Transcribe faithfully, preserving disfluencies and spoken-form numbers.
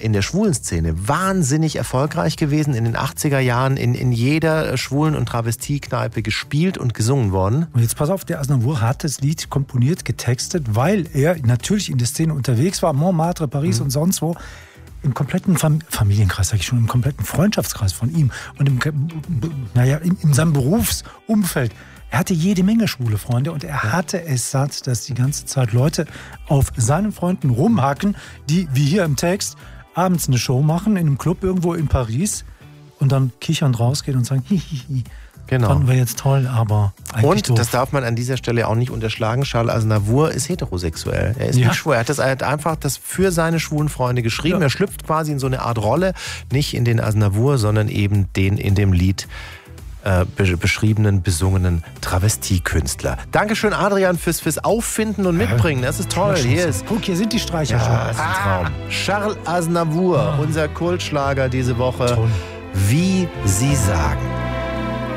in der Schwulenszene wahnsinnig erfolgreich gewesen, in den achtziger Jahren in, in jeder Schwulen- und Travestiekneipe gespielt und gesungen worden. Und jetzt pass auf, der Aznavour hat das Lied komponiert, getextet, weil er natürlich in der Szene unterwegs war, Montmartre, Paris mhm. und sonst wo, im kompletten Fam- Familienkreis, sag ich schon, im kompletten Freundschaftskreis von ihm und im, naja, in, in seinem Berufsumfeld. Er hatte jede Menge schwule Freunde und er hatte es satt, dass die ganze Zeit Leute auf seinen Freunden rumhacken, die, wie hier im Text, abends eine Show machen in einem Club irgendwo in Paris und dann kichernd rausgehen und sagen, hihihi, genau. fanden wir jetzt toll, aber eigentlich Und, doof. das darf man an dieser Stelle auch nicht unterschlagen, Charles Aznavour ist heterosexuell. Er ist Ja. nicht schwul. Er hat, das, er hat einfach das für seine schwulen Freunde geschrieben. Ja. Er schlüpft quasi in so eine Art Rolle, nicht in den Aznavour, sondern eben den in dem Lied äh, beschriebenen, besungenen Travestiekünstler. Dankeschön, Adrian, fürs, fürs Auffinden und Mitbringen. Das ist toll. Hier ist, Guck, hier sind die Streicher schon. ja, das ist ein Traum. Charles Aznavour, Ah. unser Kultschlager diese Woche. Toll. Wie Sie sagen.